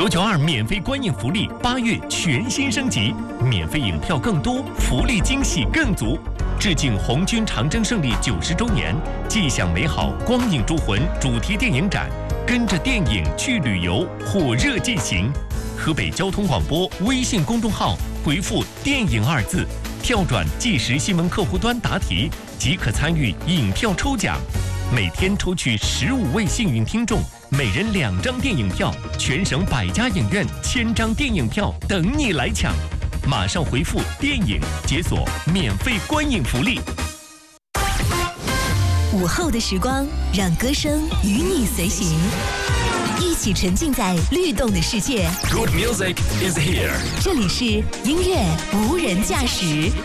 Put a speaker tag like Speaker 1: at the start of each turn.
Speaker 1: 992免费观影福利，8月全新升级，免费影票更多，福利惊喜更足。致敬红军长征胜利90周年，既享美好光影诸魂主题电影展，跟着电影去旅游，火热进行。河北交通广播微信公众号回复"电影"2字，跳转即时新闻客户端答题，即可参与影票抽奖。每天抽取15位幸运听众，每人2张电影票，全省100家影院1000张电影票等你来抢。马上回复"电影"解锁免费观影福利。
Speaker 2: 午后的时光，让歌声与你随行，一起沉浸在律动的世界。
Speaker 1: Good music is here。
Speaker 2: 这里是音乐无人驾驶。